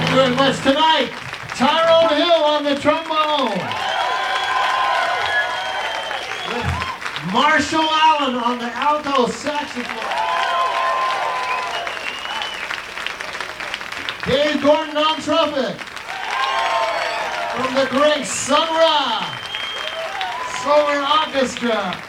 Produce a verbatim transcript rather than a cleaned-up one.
Thank you very much. Tonight, Tyrone Hill on the trombone. Marshall Allen on the alto saxophone. Dave Gordon on trumpet. From the great Sun Ra Solar Orchestra.